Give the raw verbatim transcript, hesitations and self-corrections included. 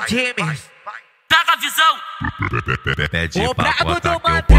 James. Pega a visão. Pede O pra brabo botar do que eu Manteiga.